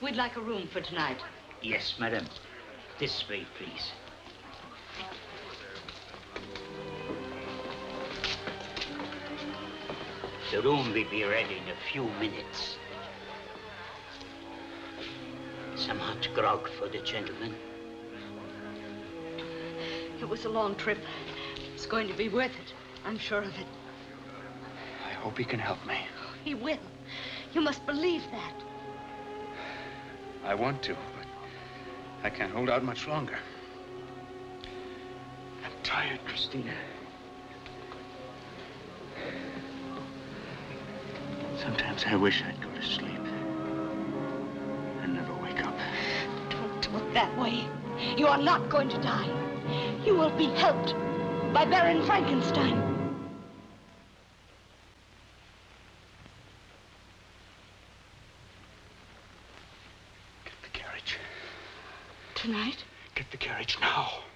We'd like a room for tonight. Yes, madam. This way, please. The room will be ready in a few minutes. Some hot grog for the gentleman. It was a long trip. It's going to be worth it. I'm sure of it. I hope he can help me. He will. You must believe that. I want to, but I can't hold out much longer. I'm tired, Christina. Sometimes I wish I'd go to sleep and never wake up. Don't do it that way. You are not going to die. You will be helped by Baron Frankenstein. Get the carriage. Tonight? Get the carriage now.